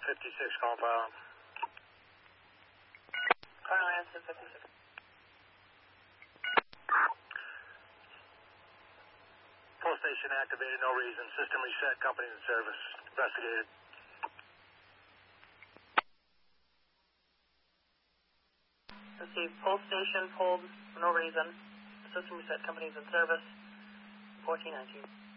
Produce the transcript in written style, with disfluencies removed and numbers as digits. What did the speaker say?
56, calling pilot. Colonel Answer 56. Full station activated, no reason. System reset, company's in service. Investigated. Received. Pull station pulled for no reason. System reset, company's in service. 1419.